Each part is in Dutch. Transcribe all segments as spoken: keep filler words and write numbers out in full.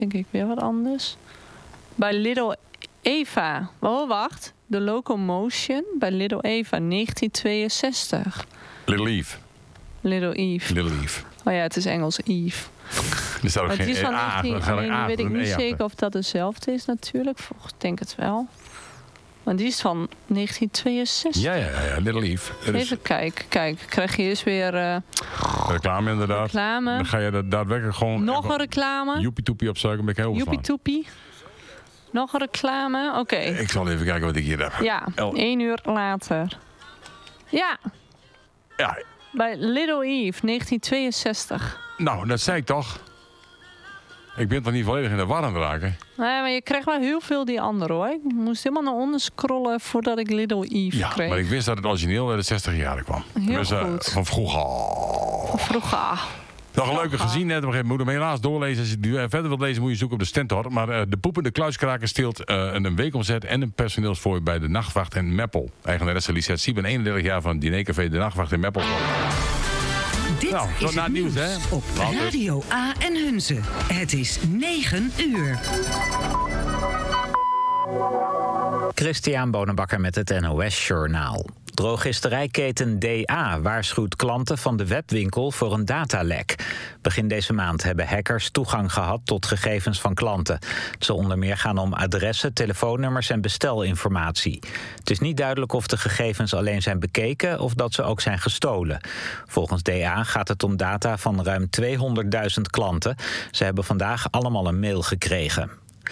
denk ik weer wat anders. Bij Little Eva. Oh, wacht. De Locomotion bij Little Eva, negentien tweeënzestig. Little Eve. Little Eve. Little Eve. Oh ja, het is Engels Eve. Er staat ook Maar het geen is van A, negentien, er staat alleen een A weet ik voor een niet E zeker achter. of dat dezelfde is natuurlijk. Volgens denk het wel. Maar die is van negentien tweeënzestig. Ja, ja, ja, Little Eve. Er is Even kijken. Kijk, krijg je dus weer uh, reclame inderdaad. reclame. Dan ga je dat daadwerkelijk gewoon... Nog een reclame. Joepie toepie opzuigen, ben ik heel Joepie van. toepie. Nog een reclame. Oké. Okay. Ik zal even kijken wat ik hier heb. Ja, El- één uur later. Ja, Ja, bij Little Eve, negentien tweeënzestig. nou, dat zei ik toch. Ik ben toch niet volledig in de war aan het raken. Nee, maar je krijgt wel heel veel die andere hoor. Ik moest helemaal naar onder scrollen voordat ik Little Eve Ja, kreeg. maar ik wist dat het origineel uit de zestig jaren kwam. Heel dus, uh, goed. Van vroeger. Vroeger. Nog een leuke gezien net. We moeten hem helaas doorlezen. Als je het nu verder wilt lezen, moet je zoeken op de Stentor. Maar uh, de poepende kluiskraker steelt uh, een weekomzet en een personeelsfooi bij de Nachtwacht in Meppel. Eigenaresse Lisette Sieben, eenendertig jaar van het dinercafé De Nachtwacht in Meppel. Dit Nou, tot is na het het nieuws, nieuws hè? op Later. Radio A en Hunze. Het is negen uur. Christian Bonenbakker met het N O S Journaal. Drogisterijketen D A waarschuwt klanten van de webwinkel voor een datalek. Begin deze maand hebben hackers toegang gehad tot gegevens van klanten. Het zal onder meer gaan om adressen, telefoonnummers en bestelinformatie. Het is niet duidelijk of de gegevens alleen zijn bekeken of dat ze ook zijn gestolen. Volgens D A gaat het om data van ruim tweehonderdduizend klanten. Ze hebben vandaag allemaal een mail gekregen.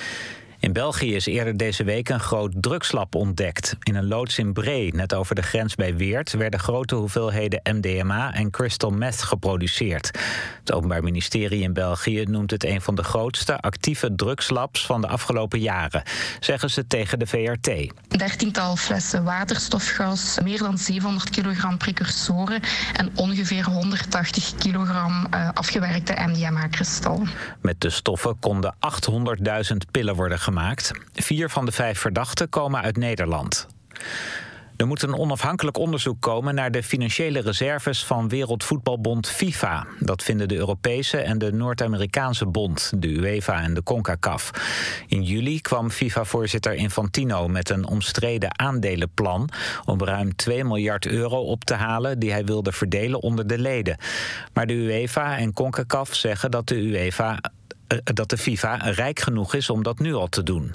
In België is eerder deze week een groot drugslab ontdekt. In een loods in Bree, net over de grens bij Weert, werden grote hoeveelheden M D M A en crystal meth geproduceerd. Het Openbaar Ministerie in België noemt het een van de grootste actieve drugslabs van de afgelopen jaren, zeggen ze tegen de V R T. dertiental flessen waterstofgas, meer dan zevenhonderd kilogram precursoren en ongeveer honderdtachtig kilogram uh, afgewerkte M D M A-kristal. Met de stoffen konden achthonderdduizend pillen worden gemaakt. Vier van de vijf verdachten komen uit Nederland. Er moet een onafhankelijk onderzoek komen naar de financiële reserves van Wereldvoetbalbond FIFA. Dat vinden de Europese en de Noord-Amerikaanse bond, de UEFA en de CONCACAF. In juli kwam FIFA-voorzitter Infantino met een omstreden aandelenplan om ruim twee miljard euro op te halen die hij wilde verdelen onder de leden. Maar de UEFA en CONCACAF zeggen dat de UEFA, uh, dat de FIFA rijk genoeg is om dat nu al te doen.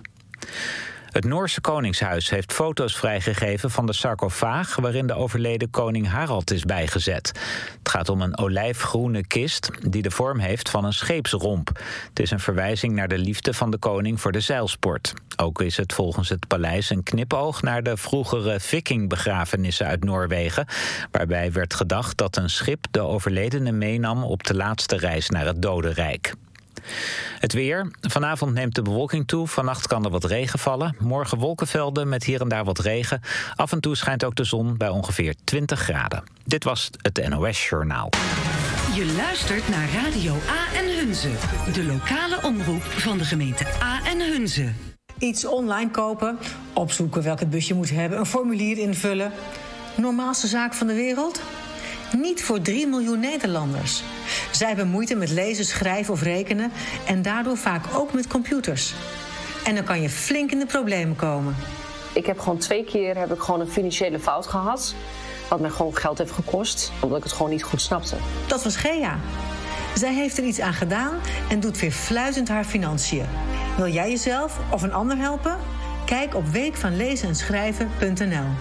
Het Noorse Koningshuis heeft foto's vrijgegeven van de sarcofaag waarin de overleden koning Harald is bijgezet. Het gaat om een olijfgroene kist die de vorm heeft van een scheepsromp. Het is een verwijzing naar de liefde van de koning voor de zeilsport. Ook is het volgens het paleis een knipoog naar de vroegere vikingbegrafenissen uit Noorwegen, waarbij werd gedacht dat een schip de overledene meenam op de laatste reis naar het dodenrijk. Het weer. Vanavond neemt de bewolking toe. Vannacht kan er wat regen vallen. Morgen wolkenvelden met hier en daar wat regen. Af en toe schijnt ook de zon bij ongeveer twintig graden. Dit was het N O S Journaal. Je luistert naar Radio A en Hunze. De lokale omroep van de gemeente A en Hunze. Iets online kopen, opzoeken welk het busje moet hebben, een formulier invullen. Normaalste zaak van de wereld? Niet voor drie miljoen Nederlanders. Zij hebben moeite met lezen, schrijven of rekenen en daardoor vaak ook met computers. En dan kan je flink in de problemen komen. Ik heb gewoon twee keer heb ik gewoon een financiële fout gehad. Wat mij gewoon geld heeft gekost, omdat ik het gewoon niet goed snapte. Dat was Gea. Zij heeft er iets aan gedaan en doet weer fluitend haar financiën. Wil jij jezelf of een ander helpen? Kijk op week van lezen en schrijven punt n l.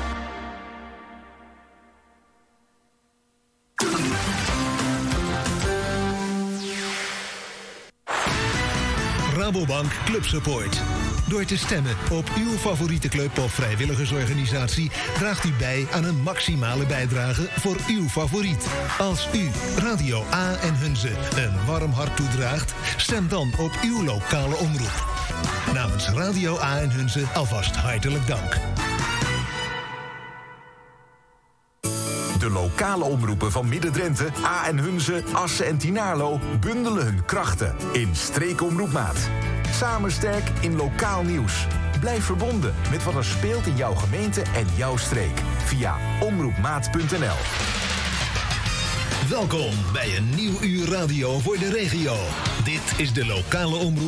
Rabobank Club Support. Door te stemmen op uw favoriete club of vrijwilligersorganisatie draagt u bij aan een maximale bijdrage voor uw favoriet. Als u Radio A en Hunze een warm hart toedraagt, stem dan op uw lokale omroep. Namens Radio A en Hunze alvast hartelijk dank. De lokale omroepen van Midden-Drenthe, A en Hunze, Assen en Tynaarlo bundelen hun krachten in Streekomroepmaat. Samen sterk in lokaal nieuws. Blijf verbonden met wat er speelt in jouw gemeente en jouw streek via omroepmaat punt n l. Welkom bij een nieuw uur radio voor de regio. Dit is de lokale omroep